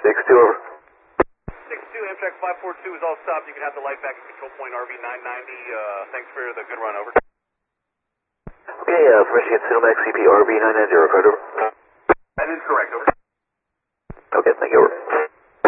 6-2, over. 6-2, Amtrak 542 is all stopped. You can have the light back at control point RV 990. Thanks for the good run, over. Okay, permission to get Cinemax CP RV 990, record, over. That is correct, over. Okay, thank you, over.